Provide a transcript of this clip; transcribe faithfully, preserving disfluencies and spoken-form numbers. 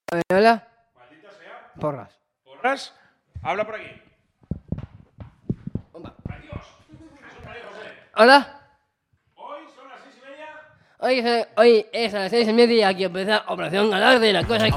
Hola. Maldita sea. Porras. ¿Porras? Habla por aquí. Bomba. Adiós. Eso para ahí, José. Hola. Hoy son las seis y media. Hoy, es- hoy es a las seis y media que empieza Operación Galar de la cosa.